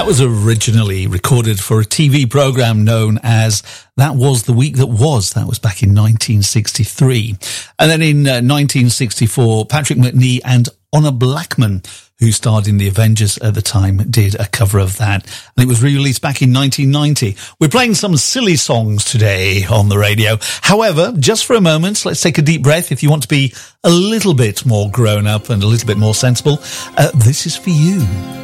was originally recorded for a TV program known as That Was the Week That Was. That was back in 1963. And then in 1964, Patrick Macnee and Honor Blackman, who starred in The Avengers at the time, did a cover of that. And it was re-released back in 1990. We're playing some silly songs today on the radio. However, just for a moment, let's take a deep breath. If you want to be a little bit more grown up and a little bit more sensible, this is for you.